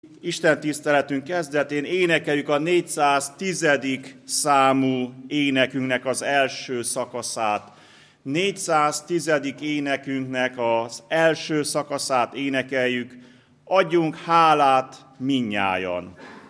Isten tiszteletünk kezdetén énekeljük a 410. számú énekünknek az első szakaszát. 410. énekünknek az első szakaszát énekeljük, adjunk hálát mindnyájan.